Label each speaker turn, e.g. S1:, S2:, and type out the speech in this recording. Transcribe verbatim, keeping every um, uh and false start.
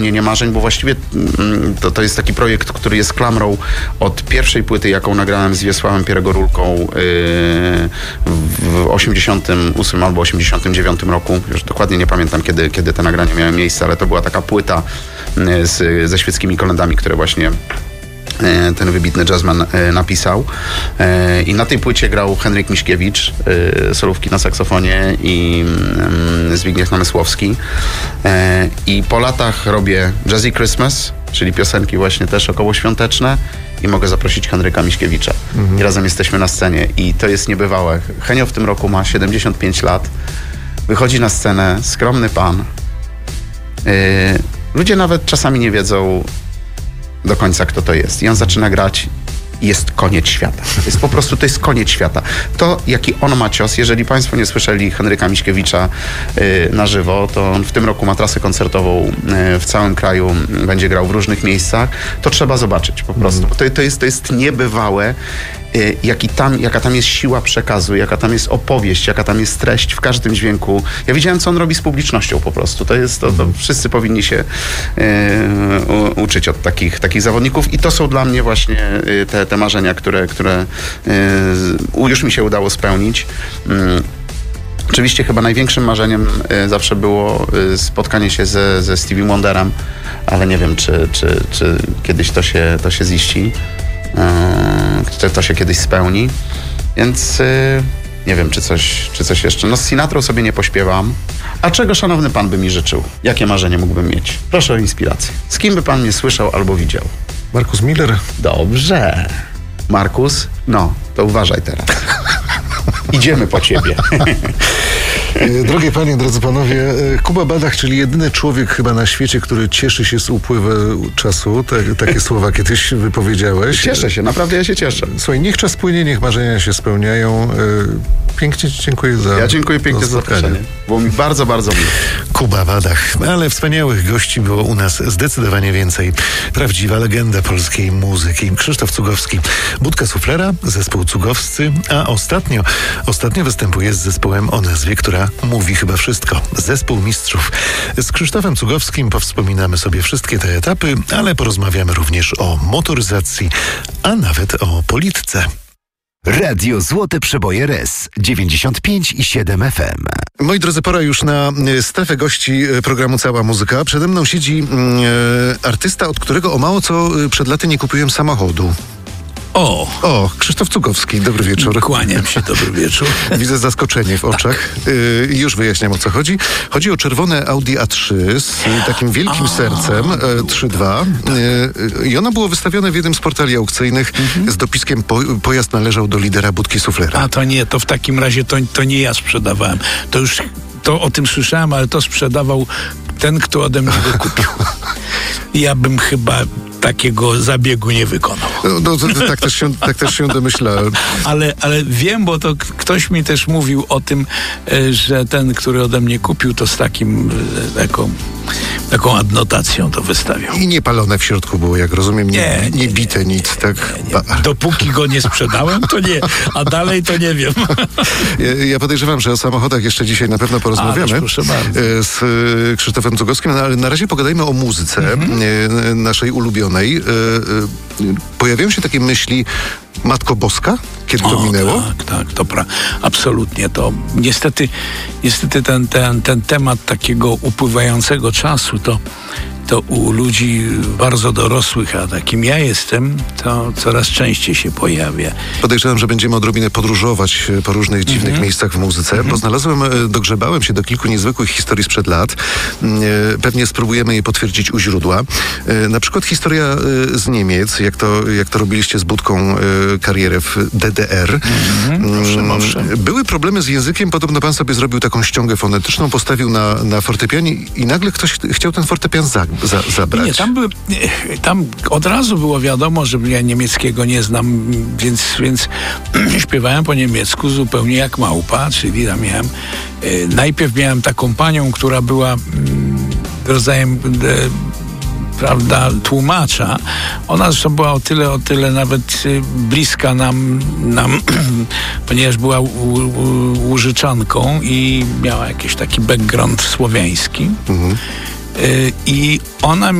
S1: Nie marzeń, bo właściwie to, to jest taki projekt, który jest klamrą od pierwszej płyty, jaką nagrałem z Wiesławem Pierogorulką yy, w osiemdziesiątym ósmym albo osiemdziesiątym dziewiątym roku. Już dokładnie nie pamiętam, kiedy, kiedy te nagrania miały miejsce, ale to była taka płyta yy, z, ze świeckimi kolendami, które właśnie ten wybitny jazzman napisał. I na tej płycie grał Henryk Miśkiewicz, solówki na saksofonie, i Zbigniew Namysłowski. I po latach robię Jazzy Christmas, czyli piosenki właśnie też okołoświąteczne, i mogę zaprosić Henryka Miśkiewicza. Mhm. I razem jesteśmy na scenie i to jest niebywałe. Henio w tym roku ma siedemdziesiąt pięć lat. Wychodzi na scenę, skromny pan. Ludzie nawet czasami nie wiedzą do końca, kto to jest. I on zaczyna grać, jest koniec świata. Jest po prostu, to jest koniec świata. To, jaki on ma cios, jeżeli państwo nie słyszeli Henryka Miśkiewicza y, na żywo, to on w tym roku ma trasę koncertową y, w całym kraju, będzie grał w różnych miejscach, to trzeba zobaczyć po prostu. Mm. To, to, jest, to jest niebywałe, y, jaki tam, jaka tam jest siła przekazu, jaka tam jest opowieść, jaka tam jest treść w każdym dźwięku. Ja widziałem, co on robi z publicznością po prostu. To jest, to, to wszyscy powinni się y, u, uczyć od takich, takich zawodników, i to są dla mnie właśnie y, te, te marzenia, które, które y, już mi się udało spełnić. Y, oczywiście chyba największym marzeniem y, zawsze było y, spotkanie się ze, ze Stevie Wonderem, ale nie wiem, czy, czy, czy kiedyś to się, to się ziści, y, czy to się kiedyś spełni. Więc y, nie wiem, czy coś, czy coś jeszcze. No z Sinatrą sobie nie pośpiewam. A czego szanowny pan by mi życzył? Jakie marzenie mógłbym mieć? Proszę o inspirację. Z kim by pan mnie słyszał albo widział?
S2: Markus Miller.
S1: Dobrze. Markus, no, to uważaj teraz. Idziemy po ciebie.
S2: Drogie panie, drodzy panowie, Kuba Badach, czyli jedyny człowiek chyba na świecie, który cieszy się z upływu czasu. Te, takie słowa kiedyś wypowiedziałeś.
S1: Cieszę się, naprawdę ja się cieszę.
S2: Słuchaj, niech czas płynie, niech marzenia się spełniają. Pięknie ci dziękuję za
S1: Ja dziękuję pięknie za zaproszenie. Było mi bardzo, bardzo miło.
S3: Kuba Badach, ale wspaniałych gości było u nas zdecydowanie więcej. Prawdziwa legenda polskiej muzyki. Krzysztof Cugowski, Budka Suflera, zespół Cugowscy, a ostatnio, ostatnio występuje z zespołem o nazwie, która mówi chyba wszystko. Zespół Mistrzów. Z Krzysztofem Cugowskim powspominamy sobie wszystkie te etapy, ale porozmawiamy również o motoryzacji, a nawet o polityce.
S4: Radio Złote Przeboje R E S dziewięćdziesiąt pięć i siedem F M.
S2: Moi drodzy, pora już na strefę gości programu Cała Muzyka. Przede mną siedzi e, artysta, od którego o mało co przed laty nie kupiłem samochodu.
S5: O!
S2: O, Krzysztof Cugowski, dobry wieczór.
S5: Kłaniam się, dobry wieczór.
S2: Widzę zaskoczenie w oczach. Tak. Y, już wyjaśniam, o co chodzi. Chodzi o czerwone Audi A trzy z takim wielkim A. sercem, y, trzy dwa. Y, I ono było wystawione w jednym z portali aukcyjnych mhm. z dopiskiem po, pojazd należał do lidera Budki Suflera.
S5: A to nie, to w takim razie to, to nie ja sprzedawałem. To już, to o tym słyszałem, ale to sprzedawał ten, kto ode mnie go kupił. Ja bym chyba takiego zabiegu nie wykonał.
S2: No, no to, to, tak, też się, tak też się domyślałem.
S5: Ale, ale wiem, bo to ktoś mi też mówił o tym, że ten, który ode mnie kupił, to z takim taką, taką adnotacją to wystawiał.
S2: I niepalone w środku było, jak rozumiem, nie, nie, nie, nie bite nic, tak?
S5: Nie, nie. Dopóki go nie sprzedałem, to nie, a dalej to nie wiem.
S2: Ja, ja podejrzewam, że o samochodach jeszcze dzisiaj na pewno porozmawiamy.
S5: Ależ, proszę bardzo.
S2: Z Krzysztofem Cugowskim, ale na razie pogadajmy o muzyce mhm. naszej ulubionej. Pojawiają się takie myśli, Matko Boska? Kiedy to
S5: o,
S2: minęło?
S5: Tak, tak, to pra, absolutnie. To niestety, niestety ten, ten, ten temat takiego upływającego czasu, to, to u ludzi bardzo dorosłych, a takim ja jestem, to coraz częściej się pojawia.
S2: Podejrzewam, że będziemy odrobinę podróżować po różnych dziwnych mm-hmm. miejscach w muzyce, mm-hmm. bo znalazłem, dogrzebałem się do kilku niezwykłych historii sprzed lat. Pewnie spróbujemy je potwierdzić u źródła. Na przykład historia z Niemiec, jak to, jak to robiliście z Budką karierę w D D R.
S5: Mm-hmm. Owszem, owszem.
S2: Były problemy z językiem, podobno pan sobie zrobił taką ściągę fonetyczną, postawił na, na fortepianie i nagle ktoś chciał ten fortepian za, za, zabrać.
S5: Nie, tam, by, tam od razu było wiadomo, że ja niemieckiego nie znam, więc, więc śpiewałem po niemiecku zupełnie jak małpa, czyli tam miałem, e, najpierw miałem taką panią, która była mm, rodzajem e, prawda, tłumacza. Ona zresztą była o tyle, o tyle nawet y, bliska nam, nam ponieważ była u, u, Łużyczanką i miała jakiś taki background słowiański. Mhm. I ona